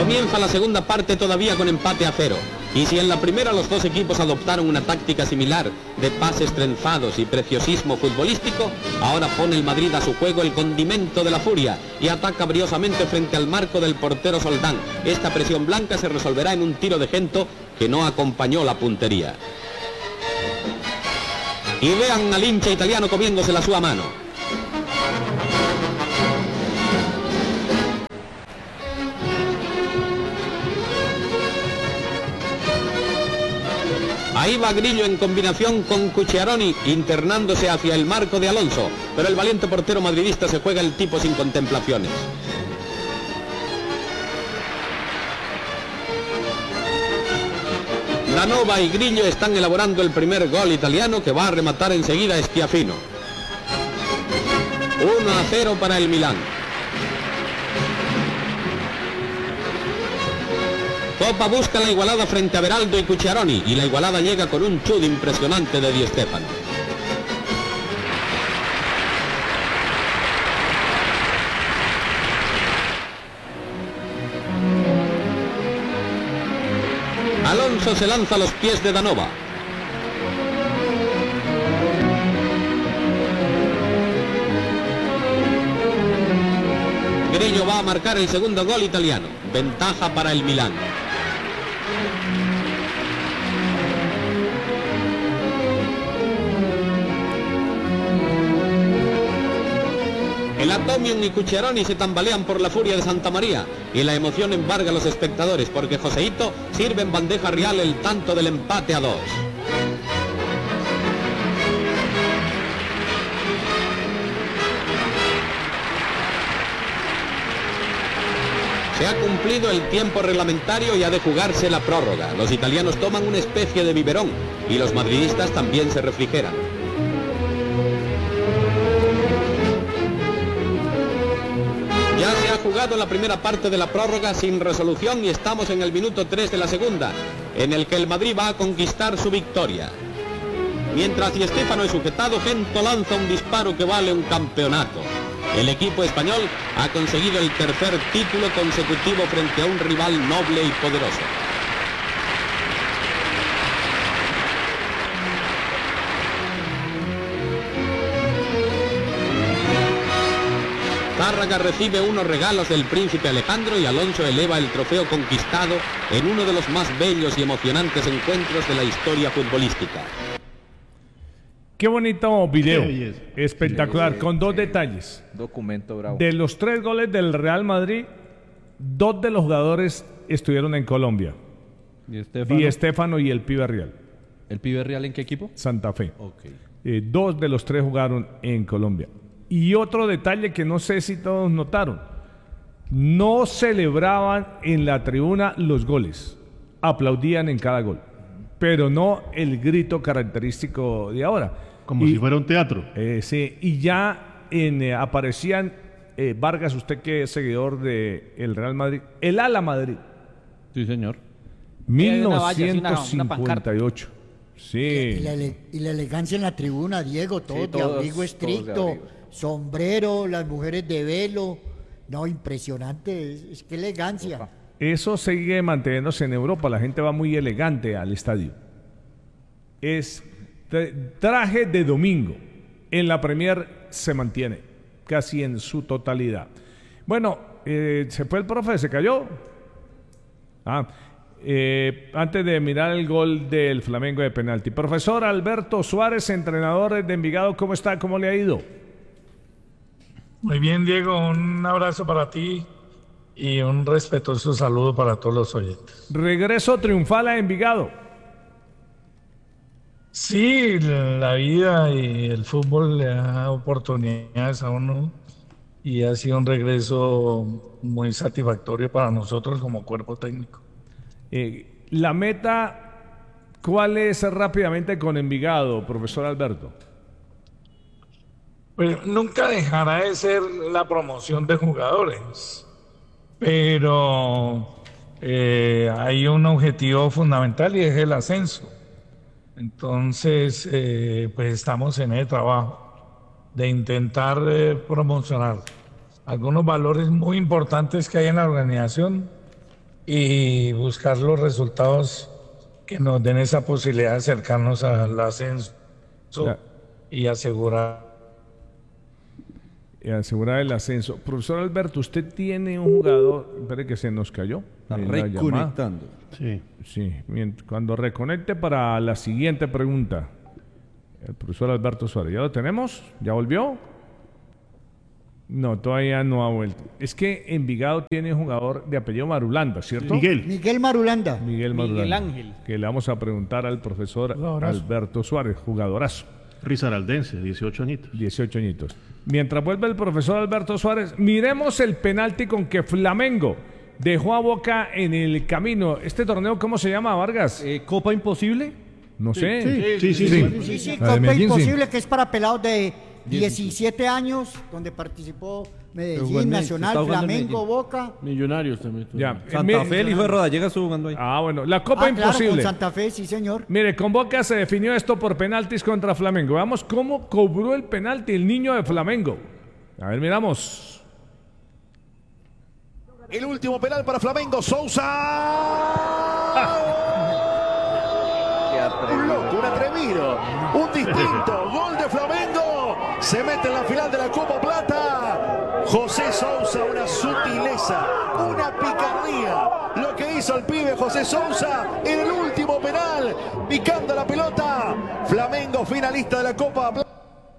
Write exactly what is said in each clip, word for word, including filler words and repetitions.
Comienza la segunda parte todavía con empate a cero. Y si en la primera los dos equipos adoptaron una táctica similar de pases trenzados y preciosismo futbolístico, ahora pone el Madrid a su juego el condimento de la furia y ataca briosamente frente al marco del portero Soldán. Esta presión blanca se resolverá en un tiro de Gento que no acompañó la puntería. Y vean al hincha italiano comiéndose la sua mano. Ahí va Grillo en combinación con Cucciaroni, internándose hacia el marco de Alonso, pero el valiente portero madridista se juega el tipo sin contemplaciones. Danova y Grillo están elaborando el primer gol italiano que va a rematar enseguida Schiaffino. uno a cero para el Milán. Copa busca la igualada frente a Beraldo y Cucciaroni, y la igualada llega con un chud impresionante de Di Stéfano. Alonso se lanza a los pies de Danova. Grillo va a marcar el segundo gol italiano. Ventaja para el Milán. El Atomium y Cucciaroni se tambalean por la furia de Santa María y la emoción embarga a los espectadores porque Joseito sirve en bandeja real el tanto del empate a dos. Se ha cumplido el tiempo reglamentario y ha de jugarse la prórroga. Los italianos toman una especie de biberón y los madridistas también se refrigeran. Ya se ha jugado la primera parte de la prórroga sin resolución y estamos en el minuto tres de la segunda, en el que el Madrid va a conquistar su victoria. Mientras Di Stéfano es sujetado, Gento lanza un disparo que vale un campeonato. El equipo español ha conseguido el tercer título consecutivo frente a un rival noble y poderoso. Tárraga recibe unos regalos del príncipe Alejandro y Alonso eleva el trofeo conquistado en uno de los más bellos y emocionantes encuentros de la historia futbolística. Qué bonito video, espectacular, con dos detalles. Documento bravo. De los tres goles del Real Madrid, dos de los jugadores estuvieron en Colombia. Di Stéfano. Di Stéfano y el Pibe Real. ¿El Pibe Real en qué equipo? Santa Fe. Okay. Eh, dos de los tres jugaron en Colombia. Y otro detalle que no sé si todos notaron, no celebraban en la tribuna los goles, aplaudían en cada gol, pero no el grito característico de ahora. Como y, si fuera un teatro. Eh, sí, y ya en, eh, aparecían, eh, Vargas, usted que es seguidor del Real Madrid, el Ala Madrid. Sí, señor. mil novecientos cincuenta y ocho. Sí. Y la, y la elegancia en la tribuna, Diego, todo Sí, de todos, abrigo estricto, abrigo. sombrero, las mujeres de velo. No, impresionante, es, es que elegancia. Opa. Eso sigue manteniéndose en Europa, la gente va muy elegante al estadio. Es tra- traje de domingo, en la Premier se mantiene casi en su totalidad. Bueno, eh, se fue el profe, se cayó. Ah, eh, antes de mirar el gol del Flamengo de penalti. Profesor Alberto Suárez, entrenador de Envigado, ¿cómo está? ¿Cómo le ha ido? Muy bien, Diego, un abrazo para ti y un respetuoso saludo para todos los oyentes. Regreso triunfal a Envigado. Sí, la vida y el fútbol le da oportunidades a uno y ha sido un regreso muy satisfactorio para nosotros como cuerpo técnico. Eh, la meta, ¿cuál es rápidamente con Envigado, profesor Alberto? Pues nunca dejará de ser la promoción de jugadores, pero eh, hay un objetivo fundamental y es el ascenso. Entonces, eh, pues estamos en el trabajo de intentar eh, promocionar algunos valores muy importantes que hay en la organización y buscar los resultados que nos den esa posibilidad de acercarnos al ascenso Ya. y asegurar. Y asegurar el ascenso. Profesor Alberto, usted tiene un jugador, espere que se nos cayó. Está en la llamada. reconectando. Sí. Sí, mient- cuando reconecte para la siguiente pregunta. El profesor Alberto Suárez, ¿ya lo tenemos? ¿Ya volvió? No, todavía no ha vuelto. Es que Envigado tiene un jugador de apellido Marulanda, ¿cierto? Miguel. Miguel Marulanda. Miguel Marulanda. Que le vamos a preguntar al profesor Jugadorazo. Alberto Suárez, jugadorazo, Risaraldense, dieciocho añitos. dieciocho añitos. Mientras vuelve el profesor Alberto Suárez, miremos el penalti con que Flamengo dejó a Boca en el camino. ¿Este torneo cómo se llama, Vargas? Eh, ¿Copa Imposible? No sé. Sí, sí, sí. Sí, sí, sí, La de Copa Medellín, sí. Imposible, que es para pelados de diecisiete años, donde participó Jugó en Medellín, Medellín, Nacional, está jugando en Flamengo, Medellín. Boca. Millonarios también. Ya. Santa Mi- Fe, el hijo de Rodallega estuvo jugando ahí. Ah, bueno. La Copa Ah, claro, Imposible. con Santa Fe, sí, señor. Mire, con Boca se definió esto por penaltis contra Flamengo. Veamos cómo cobró el penalti el niño de Flamengo. A ver, miramos. El último penal para Flamengo, Sousa. Un loco, un atrevido, un distinto. Gol de Flamengo. Se mete en la final de la Copa Plata. José Sousa, una sutileza, una picardía. Lo que hizo el pibe José Sousa en el último penal, picando la pelota. Flamengo finalista de la Copa Plata.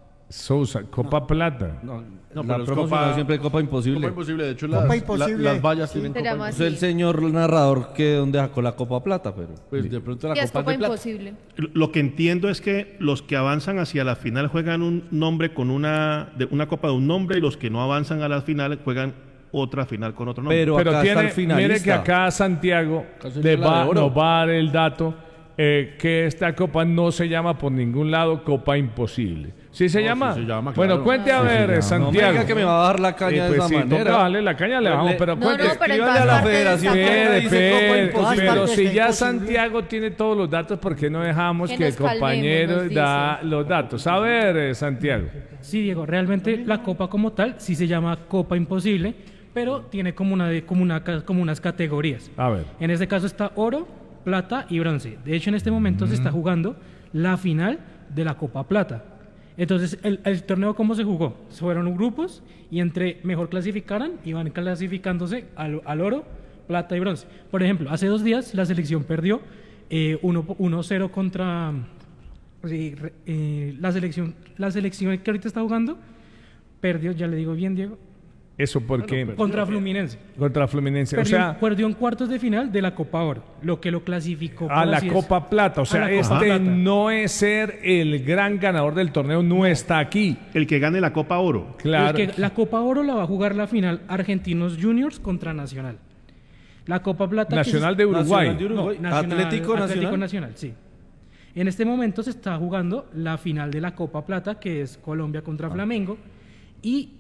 Sousa, Copa Plata. No, No, la pero es promocional Copa- siempre Copa Imposible. Copa Imposible, de hecho Copa las, Imposible. la- las vallas tienen Se Copa llama Es el así. señor narrador que donde sacó la Copa Plata, pero... Pues de pronto la Sí, es Copa Copa de Plata. Imposible. Lo que entiendo es que los que avanzan hacia la final juegan un nombre con una, de, una copa de un nombre y los que no avanzan a la final juegan otra final con otro nombre. Pero, Pero acá está tiene, el finalista. mire que acá Santiago Acá le sería la va, de oro. nos va a dar el dato eh, que esta copa no se llama por ningún lado Copa Imposible. ¿Sí se No, llama? sí se llama, Bueno, claro. cuente a Sí, ver, se llama. eh, Santiago. No me diga que me va a dar la caña Eh, de pues esa sí, manera. toca darle la caña, le vamos, Le- pero No, cuente. no, pero en Escríbale todas a la partes federación. está- Espere, Dice Copa espere, Imposible. pero Todas si partes ya está imposible. Santiago tiene todos los datos, ¿por qué no dejamos Que que el nos calmemos, compañero nos da dice. los datos? A ver, eh, Santiago. Sí, Diego, realmente la copa como tal sí se llama Copa Imposible, pero tiene como, una de, como, una, ca- como unas categorías. A ver. En este caso está oro, plata y bronce. De hecho, en este momento se está jugando la final de la Copa Plata. Entonces, el, el torneo, ¿cómo se jugó? Fueron grupos y entre mejor clasificaran, iban clasificándose al, al oro, plata y bronce. Por ejemplo, hace dos días la selección perdió eh, uno cero contra... sí, re- eh, la selección la selección que ahorita está jugando perdió, ya le digo bien, Diego, Eso porque contra Fluminense. contra Fluminense, o Perdió, sea, perdió en cuartos de final de la Copa Oro, lo que lo clasificó a por la así es- Copa Plata, o a sea, la Copa este Plata. no es ser el gran ganador del torneo, no está aquí. El que gane la Copa Oro. Claro. El que- la Copa Oro la va a jugar la final Argentinos Juniors contra Nacional. La Copa Plata... que Nacional se- de Uruguay. Nacional de Uruguay. No, Nacional- Atlético Nacional. Nacional, sí. En este momento se está jugando la final de la Copa Plata, que es Colombia contra Ah. Flamengo, y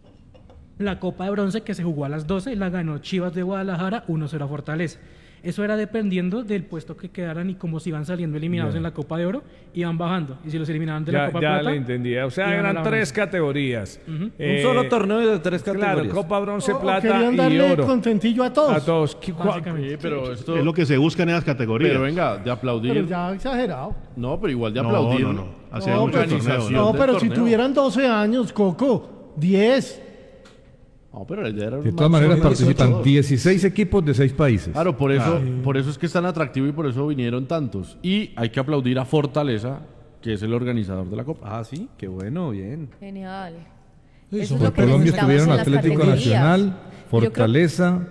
la Copa de Bronce, que se jugó a las doce, la ganó Chivas de Guadalajara uno cero a Fortaleza. Eso era dependiendo del puesto que quedaran y cómo se iban saliendo eliminados Ya. en la Copa de Oro, iban bajando. Y si los eliminaban de la Ya, Copa ya Plata... le entendí. O sea, iban a eran la tres bronce. categorías. Ujú. Eh, Un solo torneo de tres Claro, categorías. Copa, Bronce, O- o Plata querían y darle Oro. contentillo a todos. A todos. ¿Qué- cua- Básicamente. Sí, pero esto... Es lo que se busca en esas categorías. Pero venga, de aplaudir. Pero ya exagerado. No, pero igual de No, aplaudir. no, no. Así la hay muchos organización torneos. No, del pero si torneo. tuvieran doce años, Coco, diez. No, pero la idea era De un todas máximo maneras de participan dieciocho. dieciséis equipos de seis países. Claro, por eso, por eso es que es tan atractivo y por eso vinieron tantos. Y hay que aplaudir a Fortaleza, que es el organizador de la Copa. Ah, sí, qué bueno, bien. Genial. Por Eso es lo que Colombia necesitamos estuvieron en las Atlético categorías. Nacional, Yo creo- Fortaleza,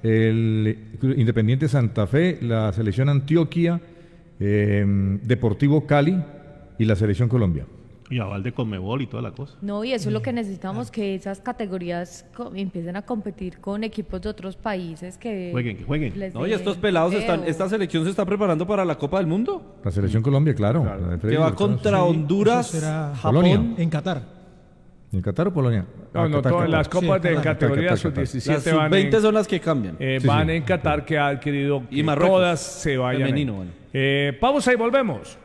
el Independiente Santa Fe, la selección Antioquia, eh, Deportivo Cali y la selección Colombia. Y aval de Conmebol y toda la cosa. No, y eso es lo que necesitamos, que esas categorías co- empiecen a competir con equipos de otros países que... Jueguen, que jueguen. les No, y den estos pelados están, empleo. esta selección se está preparando para la Copa del Mundo, La selección Colombia, claro. la de Freddy que va Hurtado. contra Honduras, eso será Polonia. Japón. En Qatar. ¿En Qatar o Polonia? No, Ah, no, Qatar, todas Qatar. las copas Sí, de Qatar, categoría Qatar, sub Qatar. Las diecisiete sub van, veinte en, son las que cambian. eh, Sí, van sí. en Qatar, que ha adquirido Y que Marruecos. todas se vayan. Femenino, ahí. bueno. Eh, pausa y volvemos.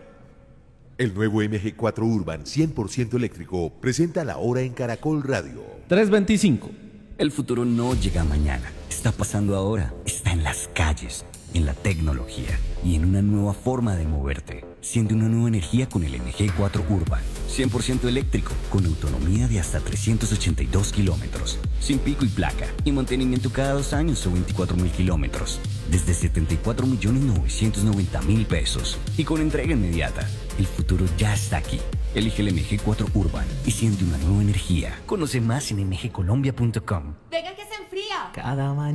El nuevo M G cuatro Urban cien por ciento eléctrico presenta la hora en Caracol Radio. tres veinticinco. El futuro no llega mañana. Está pasando ahora. Está está en las calles, en la tecnología y en una nueva forma de moverte. Siente una nueva energía con el M G cuatro Urban. cien por ciento eléctrico, con autonomía de hasta trescientos ochenta y dos kilómetros. Sin pico y placa, y mantenimiento cada dos años o veinticuatro mil kilómetros. Desde setenta y cuatro millones novecientos noventa mil pesos. Y con entrega inmediata. El futuro ya está aquí. Elige el M G cuatro Urban y siente una nueva energía. Conoce más en m g colombia punto com. Venga que se enfría. Cada mañana.